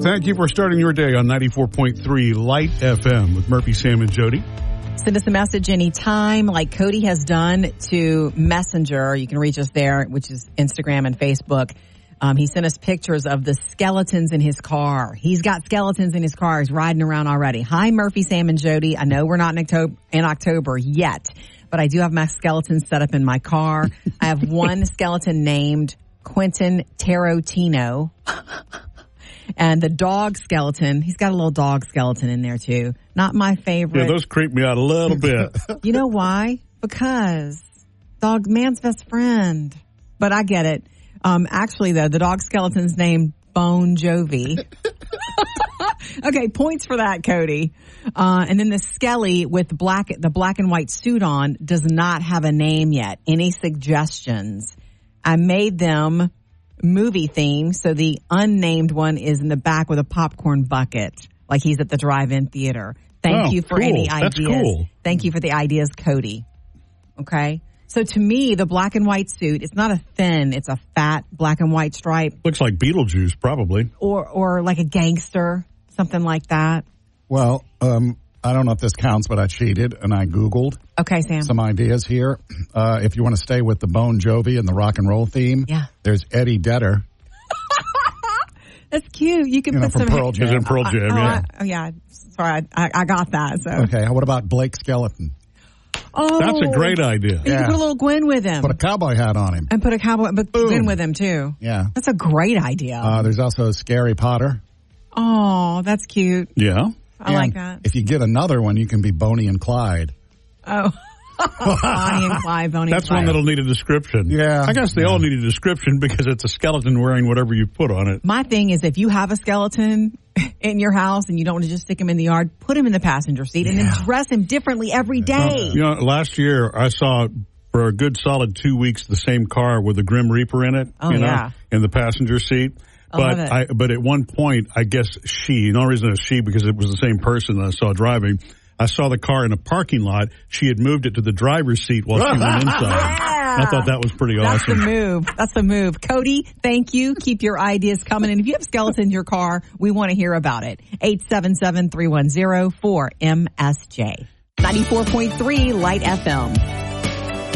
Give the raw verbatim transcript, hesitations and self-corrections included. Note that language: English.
Thank you for starting your day on ninety-four point three Light F M with Murphy, Sam, and Jody. Send us a message anytime, like Cody has done to Messenger. You can reach us there, which is Instagram and Facebook. Um, he sent us pictures of the skeletons in his car. He's got skeletons in his car. He's riding around already. Hi, Murphy, Sam, and Jody. I know we're not in October, in October yet, but I do have my skeletons set up in my car. I have one skeleton named Quentin Tarantino. And the dog skeleton, he's got a little dog skeleton in there, too. Not my favorite. Yeah, those creep me out a little bit. You know why? Because dog, man's best friend. But I get it. Um, actually, though, the dog skeleton's named Bon Jovi. Okay, points for that, Cody. Uh, and then the skelly with black, the black and white suit on does not have a name yet. Any suggestions? I made them movie theme, so the unnamed one is in the back with a popcorn bucket, like he's at the drive-in theater. Thank oh, you for cool. any ideas. That's cool. Thank you for the ideas, Cody. Okay? So to me, the black and white suit, it's not a thin, it's a fat black and white stripe. Looks like Beetlejuice, probably. Or or like a gangster, something like that. Well, um, I don't know if this counts, but I cheated and I Googled Okay, Sam. some ideas here. Uh, if you want to stay with the Bon Jovi and the rock and roll theme, Yeah. there's Eddie Vedder. That's cute. You can You know, put from some... Pearl Jam. He's in Pearl Jam, oh, yeah. I, oh, yeah. Sorry, I, I got that. So. Okay, what about Blake Skeleton? Oh, That's a great idea. You Yeah. can put a little Gwen with him. Put a cowboy hat on him. and put a cowboy, but Boom. Gwen with him, too. Yeah. That's a great idea. Uh, there's also Scary Potter. Oh, that's cute. Yeah. I like And that. If you get another one, you can be Bonnie and Clyde. Oh. Bonnie and Clyde, Bonnie That's and Clyde. one that'll need a description. Yeah. I guess they Yeah. all need a description because it's a skeleton wearing whatever you put on it. My thing is, if you have a skeleton in your house and you don't want to just stick him in the yard, put him in the passenger seat and then dress him differently every day. You know, last year I saw for a good solid two weeks the same car with the Grim Reaper in it. Oh, you know, yeah. in the passenger seat. I love But it. I, but at one point, I guess she, the only reason it's she because it was the same person that I saw driving. I saw the car in a parking lot. She had moved it to the driver's seat while she went inside. Yeah. I thought that was pretty That's awesome. the move. That's the move. Cody, thank you. Keep your ideas coming. And if you have skeletons in your car, we want to hear about it. eight seven seven, three one zero, four M S J. ninety-four point three Light F M.